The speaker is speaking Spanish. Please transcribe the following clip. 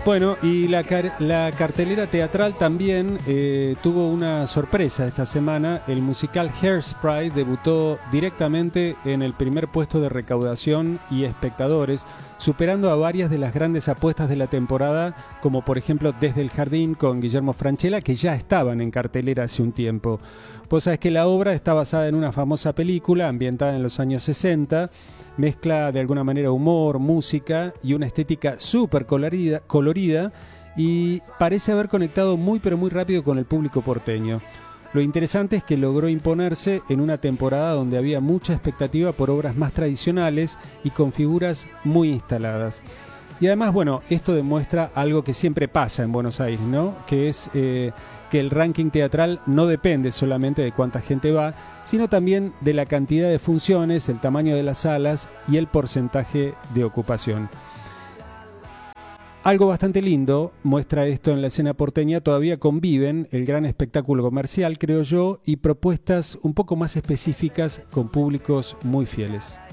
Bueno, y la cartelera teatral también tuvo una sorpresa esta semana. El musical Hairspray debutó directamente en el primer puesto de recaudación y espectadores, superando a varias de las grandes apuestas de la temporada, como por ejemplo Desde el Jardín con Guillermo Francella, que ya estaban en cartelera hace un tiempo. Vos sabés que la obra está basada en una famosa película ambientada en los años 60, mezcla de alguna manera humor, música y una estética súper colorida y parece haber conectado muy pero muy rápido con el público porteño. Lo interesante es que logró imponerse en una temporada donde había mucha expectativa por obras más tradicionales y con figuras muy instaladas. Y además, bueno, esto demuestra algo que siempre pasa en Buenos Aires, ¿no? Que es que el ranking teatral no depende solamente de cuánta gente va, sino también de la cantidad de funciones, el tamaño de las salas y el porcentaje de ocupación. Algo bastante lindo muestra esto en la escena porteña. Todavía conviven el gran espectáculo comercial, creo yo, y propuestas un poco más específicas con públicos muy fieles.